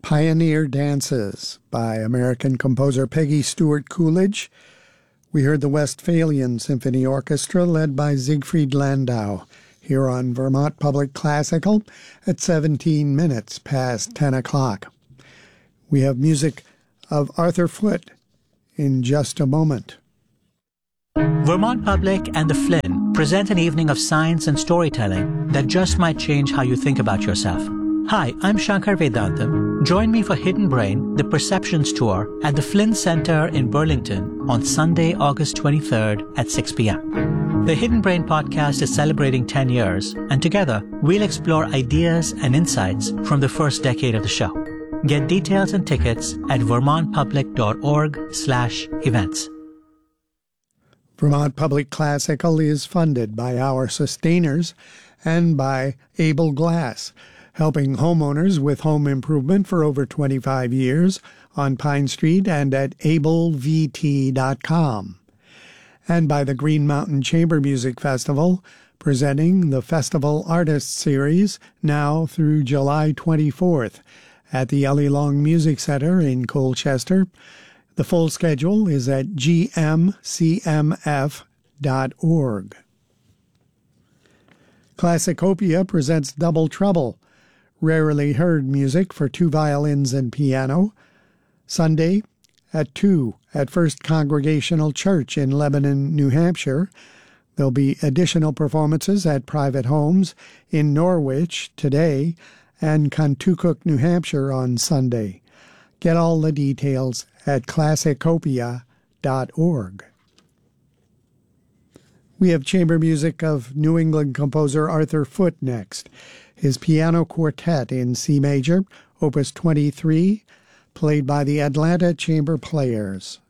Pioneer Dances by American composer Peggy Stewart Coolidge. We heard the Westphalian Symphony Orchestra led by Siegfried Landau here on Vermont Public Classical at 17 minutes past 10 o'clock. We have music of Arthur Foote in just a moment. Vermont Public and the Flynn present an evening of science and storytelling that just might change how you think about yourself. Hi, I'm Shankar Vedantam. Join me for Hidden Brain, the Perceptions Tour at the Flynn Center in Burlington on Sunday, August 23rd at 6 p.m. The Hidden Brain podcast is celebrating 10 years, and together we'll explore ideas and insights from the first decade of the show. Get details and tickets at vermontpublic.org/events. Vermont Public Classical is funded by our sustainers and by Able Glass, helping homeowners with home improvement for over 25 years on Pine Street and at ablevt.com. And by the Green Mountain Chamber Music Festival, presenting the Festival Artists Series now through July 24th at the Ellie Long Music Center in Colchester. The full schedule is at gmcmf.org. Classicopia presents Double Trouble, rarely heard music for two violins and piano, Sunday at 2 at First Congregational Church in Lebanon, New Hampshire. There'll be additional performances at private homes in Norwich today and Contoocook, New Hampshire on Sunday. Get all the details at classicopia.org. We have chamber music of New England composer Arthur Foote next. His piano quartet in C major, opus 23, played by the Atlanta Chamber Players.